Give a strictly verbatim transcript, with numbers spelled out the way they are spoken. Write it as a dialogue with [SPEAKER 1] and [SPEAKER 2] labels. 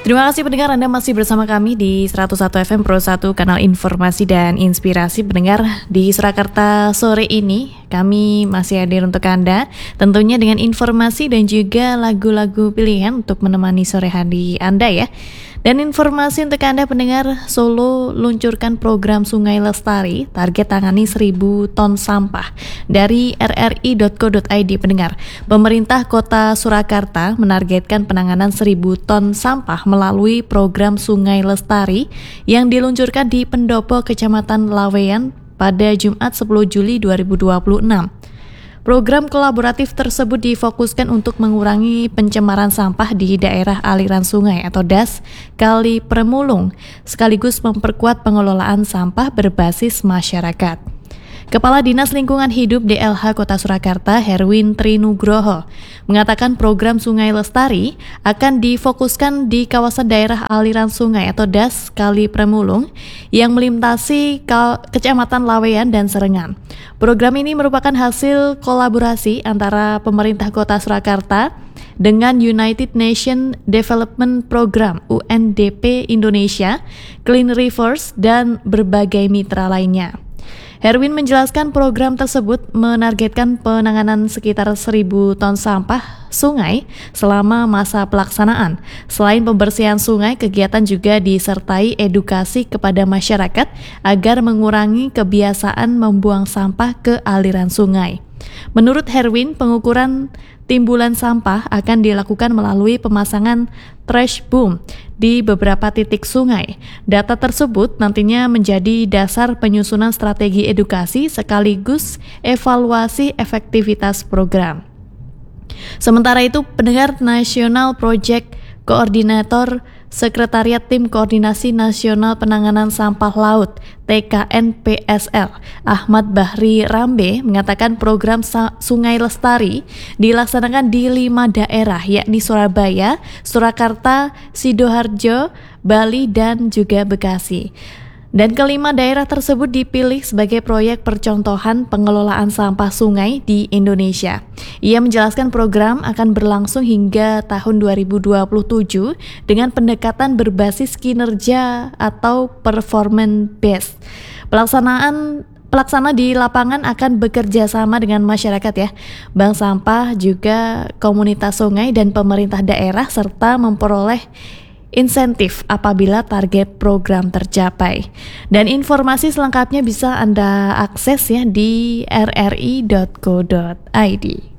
[SPEAKER 1] Terima kasih pendengar, Anda masih bersama kami di seratus satu F M Pro satu, kanal informasi dan inspirasi. Pendengar, di Surakarta sore ini kami masih hadir untuk Anda, tentunya dengan informasi dan juga lagu-lagu pilihan untuk menemani sore hari Anda ya. Dan informasi untuk Anda pendengar, Solo luncurkan program Sungai Lestari, target tangani seribu ton sampah. Dari r r i dot co dot i d pendengar, pemerintah kota Surakarta menargetkan penanganan seribu ton sampah melalui program Sungai Lestari yang diluncurkan di Pendopo, Kecamatan Laweyan pada Jumat sepuluh Juli dua ribu dua puluh enam. Program kolaboratif tersebut difokuskan untuk mengurangi pencemaran sampah di daerah aliran sungai atau D A S Kali Permulung, sekaligus memperkuat pengelolaan sampah berbasis masyarakat. Kepala Dinas Lingkungan Hidup D L H Kota Surakarta, Herwin Trinugroho, mengatakan program Sungai Lestari akan difokuskan di kawasan daerah aliran sungai atau D A S Kali Permulung yang melintasi Kecamatan Laweyan dan Serengan. Program ini merupakan hasil kolaborasi antara pemerintah Kota Surakarta dengan United Nations Development Program U N D P Indonesia, Clean Rivers, dan berbagai mitra lainnya. Herwin menjelaskan program tersebut menargetkan penanganan sekitar seribu ton sampah sungai selama masa pelaksanaan. Selain pembersihan sungai, kegiatan juga disertai edukasi kepada masyarakat agar mengurangi kebiasaan membuang sampah ke aliran sungai. Menurut Herwin, pengukuran timbulan sampah akan dilakukan melalui pemasangan trash boom di beberapa titik sungai. Data tersebut nantinya menjadi dasar penyusunan strategi edukasi sekaligus evaluasi efektivitas program. Sementara itu, pendengar, National Project Koordinator Sekretariat Tim Koordinasi Nasional Penanganan Sampah Laut T K N P S L Ahmad Bahri Rambe mengatakan program Sa- Sungai Lestari dilaksanakan di lima daerah, yakni Surabaya, Surakarta, Sidoarjo, Bali, dan juga Bekasi. Dan kelima daerah tersebut dipilih sebagai proyek percontohan pengelolaan sampah sungai di Indonesia. Ia menjelaskan program akan berlangsung hingga tahun dua ribu dua puluh tujuh dengan pendekatan berbasis kinerja atau performance based. Pelaksanaan Pelaksana di lapangan akan bekerja sama dengan masyarakat ya, bank sampah, juga komunitas sungai dan pemerintah daerah, serta memperoleh insentif apabila target program tercapai. Dan informasi selengkapnya bisa Anda akses ya di r r i dot co dot i d.